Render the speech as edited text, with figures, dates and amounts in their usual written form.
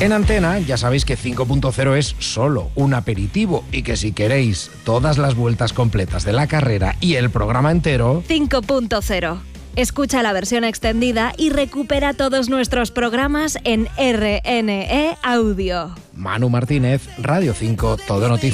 En Antena ya sabéis que 5.0 es solo un aperitivo y que si queréis todas las vueltas completas de la carrera y el programa entero... 5.0. Escucha la versión extendida y recupera todos nuestros programas en RNE Audio. Manu Martínez, Radio 5, Todo Noticias.